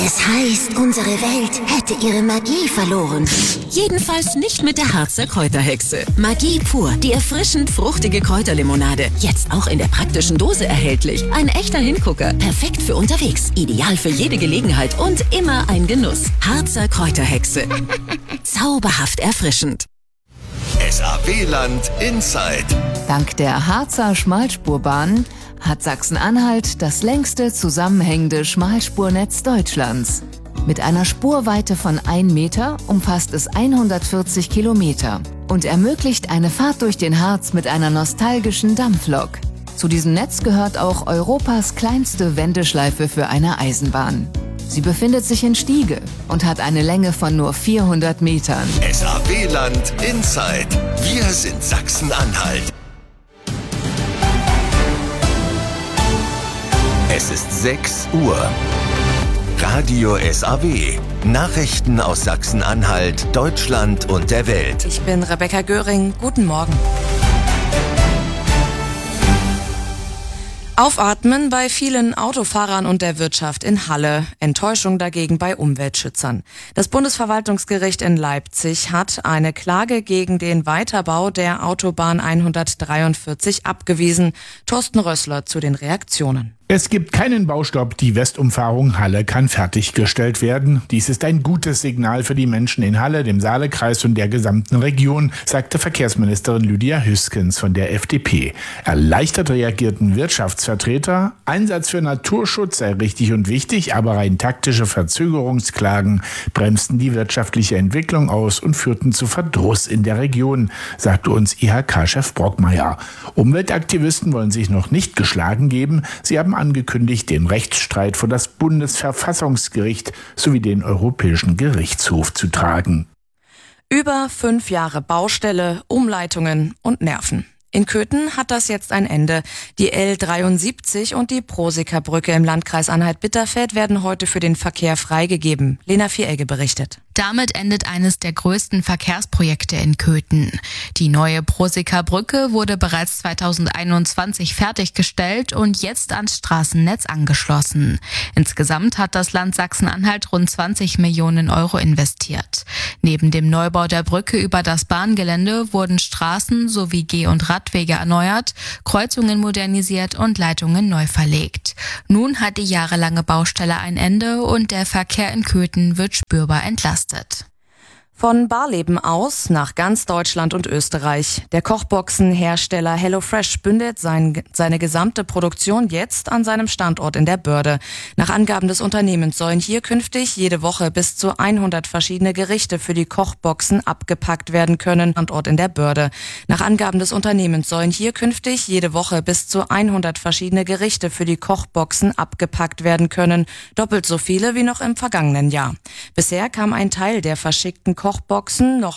Es heißt, unsere Welt hätte ihre Magie verloren. Jedenfalls nicht mit der Harzer Kräuterhexe. Magie pur, die erfrischend fruchtige Kräuterlimonade. Jetzt auch in der praktischen Dose erhältlich. Ein echter Hingucker, perfekt für unterwegs. Ideal für jede Gelegenheit und immer ein Genuss. Harzer Kräuterhexe. Zauberhaft erfrischend. SAW-Land Inside. Dank der Harzer Schmalspurbahn hat Sachsen-Anhalt das längste zusammenhängende Schmalspurnetz Deutschlands. Mit einer Spurweite von 1 Meter umfasst es 140 Kilometer und ermöglicht eine Fahrt durch den Harz mit einer nostalgischen Dampflok. Zu diesem Netz gehört auch Europas kleinste Wendeschleife für eine Eisenbahn. Sie befindet sich in Stiege und hat eine Länge von nur 400 Metern. SAW-Land Inside. Wir sind Sachsen-Anhalt. Es ist 6 Uhr. Radio SAW. Nachrichten aus Sachsen-Anhalt, Deutschland und der Welt. Ich bin Rebecca Göring. Guten Morgen. Aufatmen bei vielen Autofahrern und der Wirtschaft in Halle. Enttäuschung dagegen bei Umweltschützern. Das Bundesverwaltungsgericht in Leipzig hat eine Klage gegen den Weiterbau der Autobahn 143 abgewiesen. Thorsten Rössler zu den Reaktionen. Es gibt keinen Baustopp, die Westumfahrung Halle kann fertiggestellt werden. Dies ist ein gutes Signal für die Menschen in Halle, dem Saalekreis und der gesamten Region, sagte Verkehrsministerin Lydia Hüskens von der FDP. Erleichtert reagierten Wirtschaftsvertreter, Einsatz für Naturschutz sei richtig und wichtig, aber rein taktische Verzögerungsklagen bremsten die wirtschaftliche Entwicklung aus und führten zu Verdruss in der Region, sagte uns IHK-Chef Brockmeier. Umweltaktivisten wollen sich noch nicht geschlagen geben. Sie haben angekündigt, den Rechtsstreit vor das Bundesverfassungsgericht sowie den Europäischen Gerichtshof zu tragen. Über 5 Jahre Baustelle, Umleitungen und Nerven. In Köthen hat das jetzt ein Ende. Die L73 und die Prosika-Brücke im Landkreis Anhalt-Bitterfeld werden heute für den Verkehr freigegeben. Lena Vieregge berichtet. Damit endet eines der größten Verkehrsprojekte in Köthen. Die neue Prosika-Brücke wurde bereits 2021 fertiggestellt und jetzt ans Straßennetz angeschlossen. Insgesamt hat das Land Sachsen-Anhalt rund 20 Millionen Euro investiert. Neben dem Neubau der Brücke über das Bahngelände wurden Straßen sowie Geh- und Radwege erneuert, Kreuzungen modernisiert und Leitungen neu verlegt. Nun hat die jahrelange Baustelle ein Ende und der Verkehr in Köthen wird spürbar entlastet. Von Barleben aus nach ganz Deutschland und Österreich. Der Kochboxenhersteller HelloFresh bündelt seine gesamte Produktion jetzt an seinem Standort in der Börde. Nach Angaben des Unternehmens sollen hier künftig jede Woche bis zu 100 verschiedene Gerichte für die Kochboxen abgepackt werden können. Standort in der Börde. Nach Angaben des Unternehmens sollen hier künftig jede Woche bis zu 100 verschiedene Gerichte für die Kochboxen abgepackt werden können. Doppelt so viele wie noch im vergangenen Jahr. Bisher kam ein Teil der verschickten Kochboxen noch